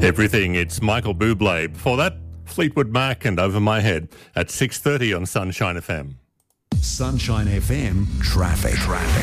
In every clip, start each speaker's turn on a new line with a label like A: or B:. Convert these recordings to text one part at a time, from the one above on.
A: Everything, it's Michael Bublé. Before that, Fleetwood Mac and Over My Head at 6:30 on Sunshine FM.
B: Sunshine FM traffic.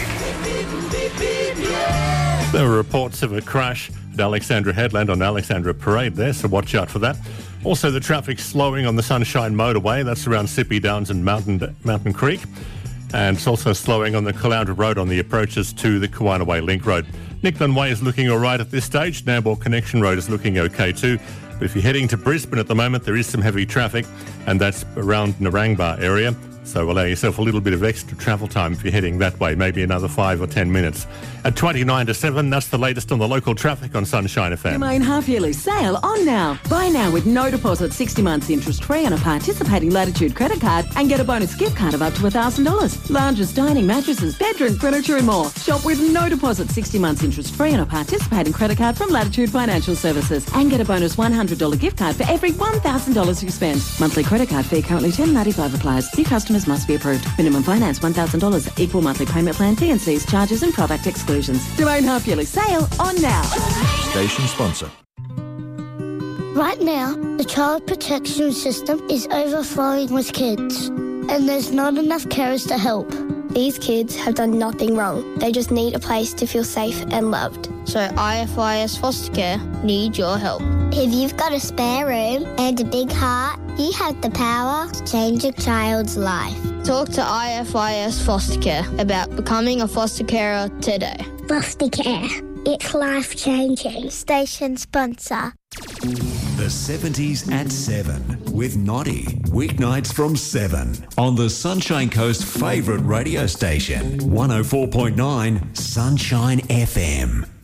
A: There were reports of a crash at Alexandra Headland on Alexandra Parade there, so watch out for that. Also, the traffic slowing on the Sunshine Motorway, that's around Sippy Downs and Mountain Creek. And it's also slowing on the Caloundra Road on the approaches to the Kawanaway Link Road. Nickland Way is looking all right at this stage. Nambour Connection Road is looking okay too. But if you're heading to Brisbane at the moment, there is some heavy traffic, and that's around Narangba area. So allow yourself a little bit of extra travel time if you're heading that way, maybe another 5 or 10 minutes. At 29 to 7, that's the latest on the local traffic on Sunshine FM.
C: The main half-yearly sale on now. Buy now with no deposit, 60 months interest-free on a participating Latitude credit card and get a bonus gift card of up to $1,000. Lounges, dining, mattresses, bedroom furniture and more. Shop with no deposit, 60 months interest-free on a participating credit card from Latitude Financial Services and get a bonus $100 gift card for every $1,000 you spend. Monthly credit card fee currently $10.95 applies. New customers must be approved. Minimum finance $1,000. Equal monthly payment plan, T&Cs, charges and product exclusions. Domain half-yearly sale on now.
B: Station sponsor.
D: Right now, the child protection system is overflowing with kids, and there's not enough carers to help.
E: These kids have done nothing wrong. They just need a place to feel safe and loved.
F: So IFIS Foster Care need your help.
D: If you've got a spare room and a big heart, you have the power to change a child's life.
F: Talk to IFIS Foster Care about becoming a foster carer today.
D: Foster care. It's life-changing. Station sponsor.
B: The 70s at 7 with Noddy. Weeknights from 7 on the Sunshine Coast favourite radio station, 104.9 Sunshine FM.